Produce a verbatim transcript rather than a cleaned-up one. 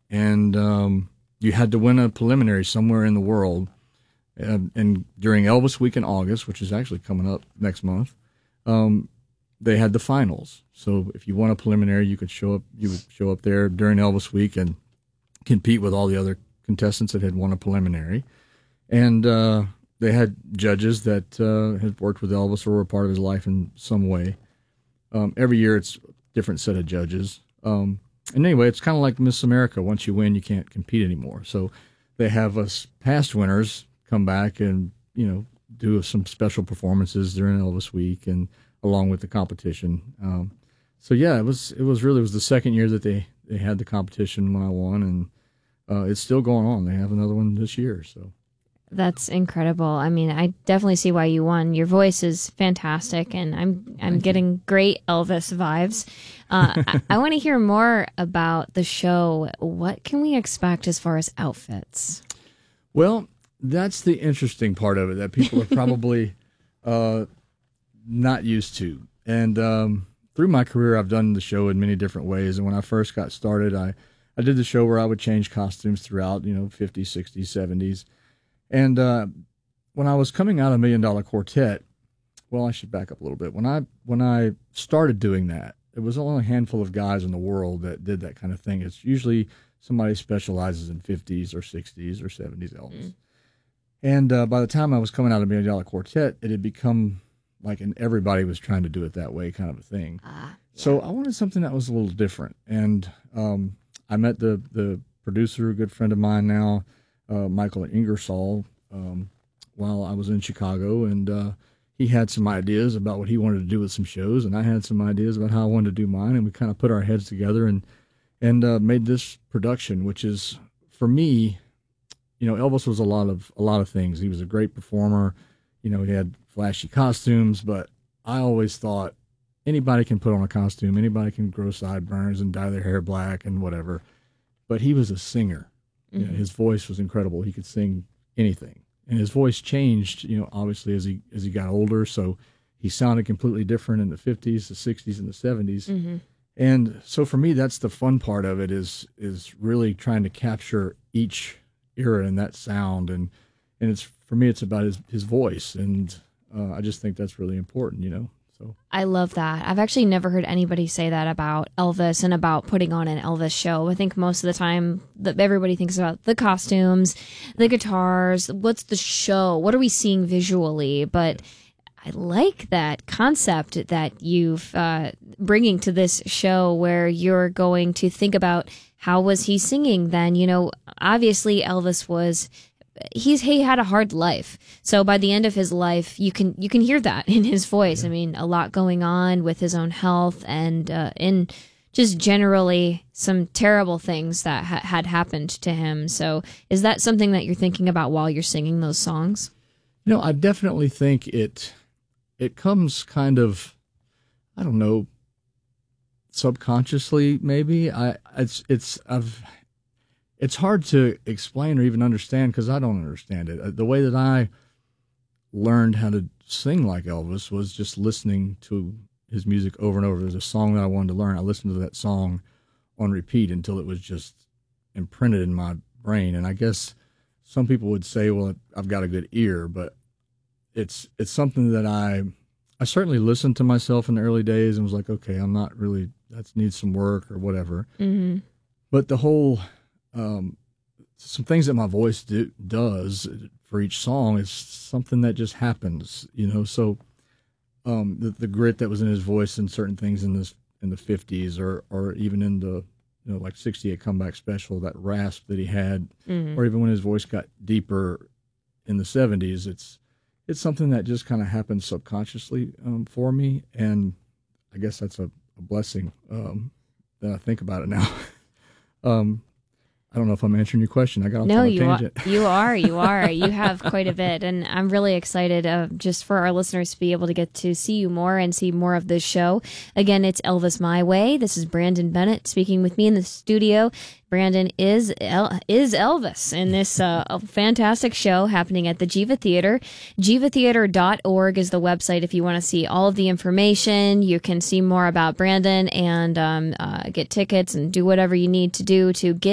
and um, you had to win a preliminary somewhere in the world. And, and during Elvis Week in August, which is actually coming up next month, um, they had the finals. So if you won a preliminary, you could show up. You would show up there during Elvis Week and compete with all the other contestants that had won a preliminary. And uh, they had judges that uh, had worked with Elvis or were a part of his life in some way. Um, every year, it's a different set of judges. Um, and anyway, it's kind of like Miss America. Once you win, you can't compete anymore. So they have us past winners come back and, you know, do some special performances during Elvis Week and along with the competition. Um, so yeah, it was it was really it was the second year that they, they had the competition when I won, and uh, it's still going on. They have another one this year. So that's incredible. I mean, I definitely see why you won. Your voice is fantastic, and I'm I'm Thank getting you. Great Elvis vibes. Uh, I, I want to hear more about the show. What can we expect as far as outfits? Well, that's the interesting part of it that people are probably uh, not used to. And um, through my career, I've done the show in many different ways. And when I first got started, I, I did the show where I would change costumes throughout, you know, fifties, sixties, seventies. And uh, when I was coming out of Million Dollar Quartet, well, I should back up a little bit. When I when I started doing that, it was only a handful of guys in the world that did that kind of thing. It's usually somebody specializes in fifties or sixties or seventies Elvis. Mm. And uh, by the time I was coming out of Million Dollar Quartet, it had become like, and everybody was trying to do it that way kind of a thing. Uh, yeah. So I wanted something that was a little different. And um, I met the, the producer, a good friend of mine now, uh, Michael Ingersoll, um, while I was in Chicago. And uh, he had some ideas about what he wanted to do with some shows, and I had some ideas about how I wanted to do mine. And we kind of put our heads together and, and uh, made this production, which is, for me, you know, Elvis was a lot of a lot of things. He was a great performer. You know, he had flashy costumes, but I always thought anybody can put on a costume, anybody can grow sideburns and dye their hair black and whatever. But he was a singer. Mm-hmm. You know, his voice was incredible. He could sing anything, and his voice changed. You know, obviously as he as he got older, so he sounded completely different in the fifties, the sixties, and the seventies. Mm-hmm. And so for me, that's the fun part of it is is really trying to capture each era and that sound, and and it's for me it's about his his voice, and uh, I just think that's really important, you know. So I love that. I've actually never heard anybody say that about Elvis and about putting on an Elvis show. I think most of the time that everybody thinks about the costumes, the guitars, what's the show, what are we seeing visually, but I like that concept that you've uh, bringing to this show, where you're going to think about how was he singing then. You know, obviously Elvis was, he's he had a hard life. So by the end of his life, you can you can hear that in his voice. Yeah. I mean, a lot going on with his own health and uh, in just generally some terrible things that ha- had happened to him. So is that something that you're thinking about while you're singing those songs? You know, I definitely think it it comes kind of, I don't know, subconsciously maybe. I it's it's I've it's hard to explain or even understand because I don't understand it. The way that I learned how to sing like Elvis was just listening to his music over and over. There's a song that I wanted to learn. I listened to that song on repeat until it was just imprinted in my brain. And I guess some people would say, well, I've got a good ear, but it's it's something that I I certainly listened to myself in the early days and was like, okay, I'm not really, that needs some work or whatever. Mm-hmm. But the whole, um, some things that my voice do, does for each song is something that just happens, you know. So um, the the grit that was in his voice and certain things in this in the fifties or or even in the, you know, like sixty-eight Comeback Special, that rasp that he had, mm-hmm. or even when his voice got deeper in the seventies, it's it's something that just kind of happens subconsciously um, for me, and I guess that's a, a blessing um, that I think about it now. um, I don't know if I'm answering your question. I got off no, on a you tangent. Are, you are, you are. You have quite a bit, and I'm really excited uh, just for our listeners to be able to get to see you more and see more of this show. Again, it's Elvis My Way. This is Brandon Bennett speaking with me in the studio. Brandon is El- is Elvis in this uh, fantastic show happening at the Jiva Theater. jiva theater dot org is the website if you want to see all of the information. You can see more about Brandon and um, uh, get tickets and do whatever you need to do to get